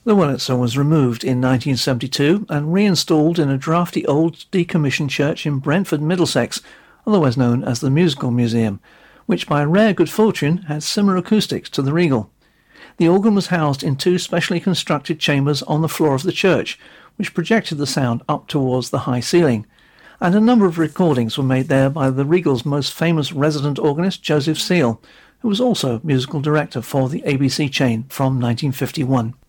The Wurlitzer was removed in 1972 and reinstalled in a drafty old decommissioned church in Brentford, Middlesex, otherwise known as the Musical Museum, which by rare good fortune had similar acoustics to the Regal. The organ was housed in two specially constructed chambers on the floor of the church, which projected the sound up towards the high ceiling, and a number of recordings were made there by the Regal's most famous resident organist, Joseph Seal, who was also musical director for the ABC chain from 1951.